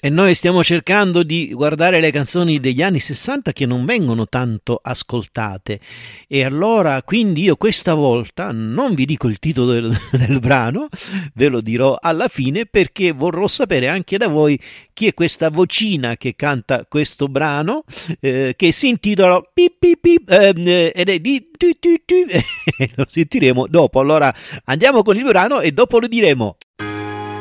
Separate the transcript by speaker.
Speaker 1: E noi stiamo cercando di guardare le canzoni degli anni 60 che non vengono tanto ascoltate. E allora, quindi io questa volta non vi dico il titolo del brano, ve lo dirò alla fine perché vorrò sapere anche da voi chi è questa vocina che canta questo brano che si intitola Pip Pip Pip, ed è di tu, lo sentiremo dopo. Allora andiamo con il brano e dopo lo diremo.